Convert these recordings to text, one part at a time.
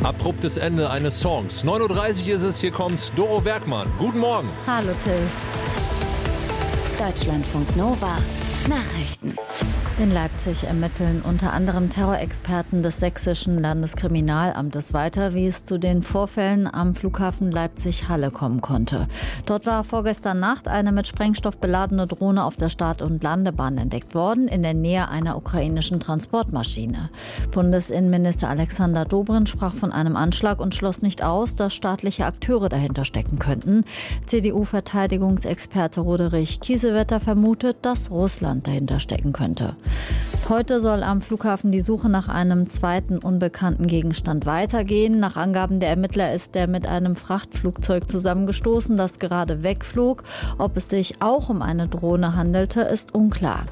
Abruptes Ende eines Songs. 9:30 Uhr ist es, hier kommt Doro Werkmann. Guten Morgen. Hallo Till. Deutschlandfunk Nova. Nachrichten. In Leipzig ermitteln unter anderem Terrorexperten des Sächsischen Landeskriminalamtes weiter, wie es zu den Vorfällen am Flughafen Leipzig-Halle kommen konnte. Dort war vorgestern Nacht eine mit Sprengstoff beladene Drohne auf der Start- und Landebahn entdeckt worden, in der Nähe einer ukrainischen Transportmaschine. Bundesinnenminister Alexander Dobrindt sprach von einem Anschlag und schloss nicht aus, dass staatliche Akteure dahinter stecken könnten. CDU-Verteidigungsexperte Roderich Kiesewetter vermutet, dass Russland dahinter stecken könnte. Heute soll am Flughafen die Suche nach einem zweiten unbekannten Gegenstand weitergehen. Nach Angaben der Ermittler ist der mit einem Frachtflugzeug zusammengestoßen, das gerade wegflog. Ob es sich auch um eine Drohne handelte, ist unklar.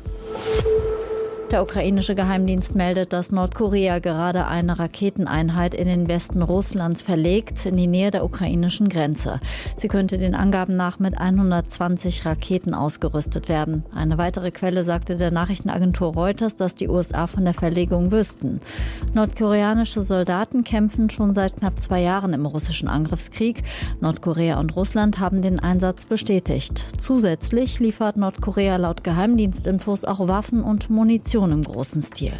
Der ukrainische Geheimdienst meldet, dass Nordkorea gerade eine Raketeneinheit in den Westen Russlands verlegt, in die Nähe der ukrainischen Grenze. Sie könnte den Angaben nach mit 120 Raketen ausgerüstet werden. Eine weitere Quelle sagte der Nachrichtenagentur Reuters, dass die USA von der Verlegung wüssten. Nordkoreanische Soldaten kämpfen schon seit knapp 2 Jahren im russischen Angriffskrieg. Nordkorea und Russland haben den Einsatz bestätigt. Zusätzlich liefert Nordkorea laut Geheimdienstinfos auch Waffen und Munition im großen Stil.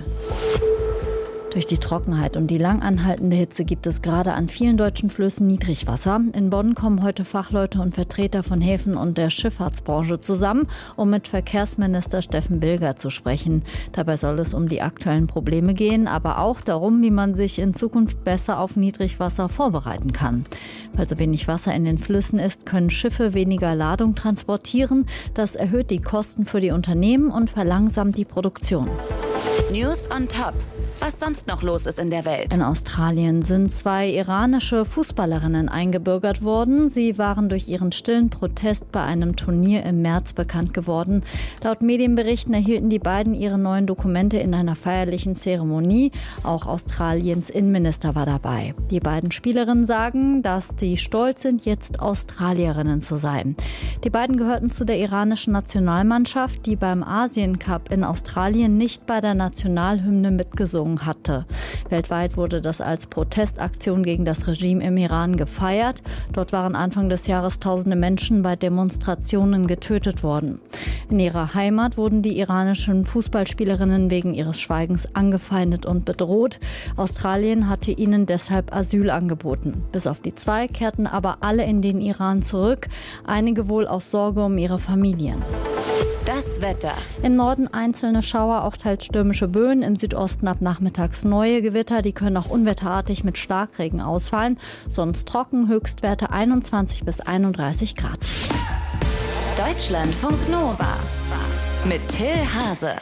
Durch die Trockenheit und die lang anhaltende Hitze gibt es gerade an vielen deutschen Flüssen Niedrigwasser. In Bonn kommen heute Fachleute und Vertreter von Häfen und der Schifffahrtsbranche zusammen, um mit Verkehrsminister Steffen Bilger zu sprechen. Dabei soll es um die aktuellen Probleme gehen, aber auch darum, wie man sich in Zukunft besser auf Niedrigwasser vorbereiten kann. Weil so wenig Wasser in den Flüssen ist, können Schiffe weniger Ladung transportieren. Das erhöht die Kosten für die Unternehmen und verlangsamt die Produktion. News on Top. Was sonst noch los ist in der Welt. In Australien sind 2 iranische Fußballerinnen eingebürgert worden. Sie waren durch ihren stillen Protest bei einem Turnier im März bekannt geworden. Laut Medienberichten erhielten die beiden ihre neuen Dokumente in einer feierlichen Zeremonie. Auch Australiens Innenminister war dabei. Die beiden Spielerinnen sagen, dass sie stolz sind, jetzt Australierinnen zu sein. Die beiden gehörten zu der iranischen Nationalmannschaft, die beim Asien-Cup in Australien nicht bei der Nationalhymne mitgesungen hatte. Weltweit wurde das als Protestaktion gegen das Regime im Iran gefeiert. Dort waren Anfang des Jahres tausende Menschen bei Demonstrationen getötet worden. In ihrer Heimat wurden die iranischen Fußballspielerinnen wegen ihres Schweigens angefeindet und bedroht. Australien hatte ihnen deshalb Asyl angeboten. Bis auf die 2 kehrten aber alle in den Iran zurück, einige wohl aus Sorge um ihre Familien. Das Wetter. Im Norden einzelne Schauer, auch teils stürmische Böen. Im Südosten ab nachmittags neue Gewitter. Die können auch unwetterartig mit Starkregen ausfallen. Sonst trocken, Höchstwerte 21 bis 31 Grad. Deutschlandfunk Nova. Mit Till Hase.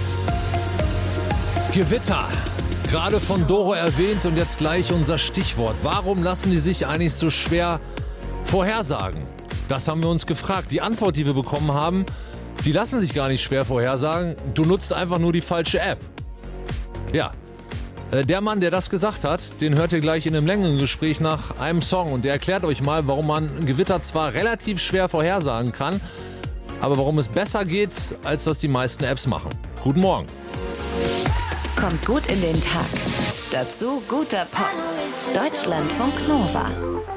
Gewitter. Gerade von Doro erwähnt und jetzt gleich unser Stichwort. Warum lassen die sich eigentlich so schwer vorhersagen? Das haben wir uns gefragt. Die Antwort, die wir bekommen haben: Die lassen sich gar nicht schwer vorhersagen. Du nutzt einfach nur die falsche App. Ja, der Mann, der das gesagt hat, den hört ihr gleich in einem längeren Gespräch nach einem Song. Und der erklärt euch mal, warum man Gewitter zwar relativ schwer vorhersagen kann, aber warum es besser geht, als das die meisten Apps machen. Guten Morgen. Kommt gut in den Tag. Dazu guter Pop. Deutschlandfunk Nova.